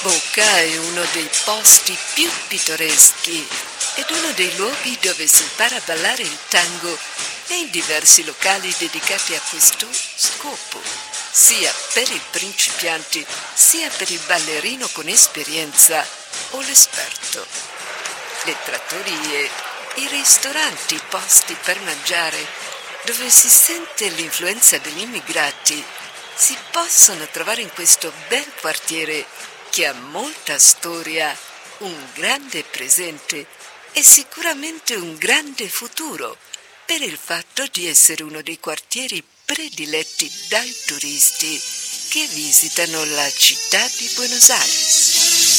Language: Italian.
Boca è uno dei posti più pittoreschi ed uno dei luoghi dove si impara a ballare il tango e in diversi locali dedicati a questo scopo, sia per i principianti sia per il ballerino con esperienza o l'esperto. Le trattorie, i ristoranti, i posti per mangiare, dove si sente l'influenza degli immigrati, si possono trovare in questo bel quartiere che ha molta storia, un grande presente e sicuramente un grande futuro per il fatto di essere uno dei quartieri prediletti dai turisti che visitano la città di Buenos Aires.